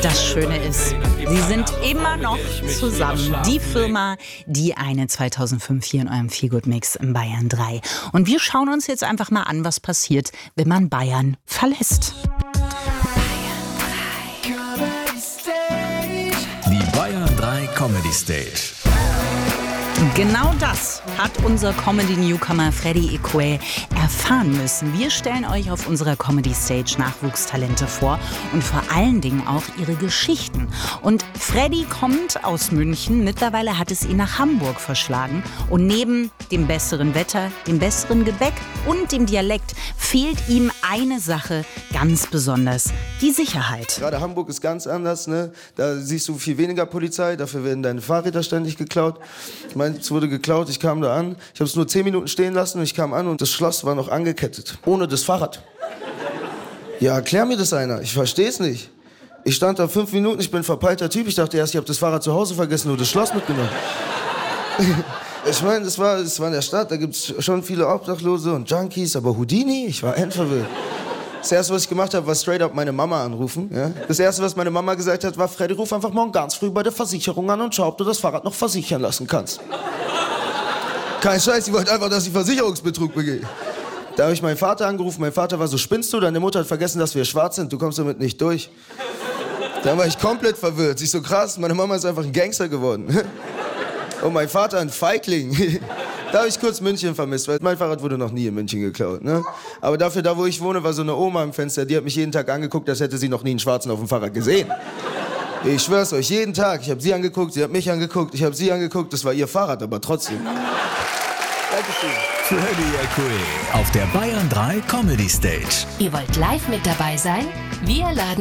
Das Schöne ist, sie sind immer noch zusammen. Die Firma, die eine 2005 hier in eurem Feelgood-Mix in Bayern 3. Und wir schauen uns jetzt einfach mal an, was passiert, wenn man Bayern verlässt. Die Bayern 3 Comedy Stage. Genau das hat unser Comedy-Newcomer Freddy Ikue erfahren müssen. Wir stellen euch auf unserer Comedy-Stage Nachwuchstalente vor und vor allen Dingen auch ihre Geschichten. Und Freddy kommt aus München, mittlerweile hat es ihn nach Hamburg verschlagen. Und neben dem besseren Wetter, dem besseren Gebäck und dem Dialekt fehlt ihm eine Sache ganz besonders, die Sicherheit. Gerade Hamburg ist ganz anders, ne? Da siehst du viel weniger Polizei, dafür werden deine Fahrräder ständig geklaut. Es wurde geklaut, ich kam da an, ich habe es nur 10 Minuten stehen lassen und ich kam an und das Schloss war noch angekettet, ohne das Fahrrad. Ja, erklär mir das einer, ich verstehe es nicht. Ich stand da 5 Minuten, ich bin ein verpeilter Typ, ich dachte erst, ich habe das Fahrrad zu Hause vergessen, nur das Schloss mitgenommen. Ich meine, das war in der Stadt, da gibt es schon viele Obdachlose und Junkies, aber Houdini, ich war endverwirrt. Das Erste, was ich gemacht habe, war straight up meine Mama anrufen. Ja? Das Erste, was meine Mama gesagt hat, war: Freddy, ruf einfach morgen ganz früh bei der Versicherung an und schau, ob du das Fahrrad noch versichern lassen kannst. Kein Scheiß, sie wollte einfach, dass ich Versicherungsbetrug begehe. Da habe ich meinen Vater angerufen. Mein Vater war so: Spinnst du? Deine Mutter hat vergessen, dass wir schwarz sind. Du kommst damit nicht durch. Da war ich komplett verwirrt. Ich so: krass, meine Mama ist einfach ein Gangster geworden. Und mein Vater ein Feigling. Da habe ich kurz München vermisst, weil mein Fahrrad wurde noch nie in München geklaut. Ne? Aber dafür, da wo ich wohne, war so eine Oma am Fenster, die hat mich jeden Tag angeguckt, als hätte sie noch nie einen Schwarzen auf dem Fahrrad gesehen. Ich schwör's euch, jeden Tag. Ich habe sie angeguckt, sie hat mich angeguckt, ich habe sie angeguckt. Das war ihr Fahrrad, aber trotzdem. Dankeschön. Freddy Ikue auf der Bayern 3 Comedy Stage. Ihr wollt live mit dabei sein? Wir laden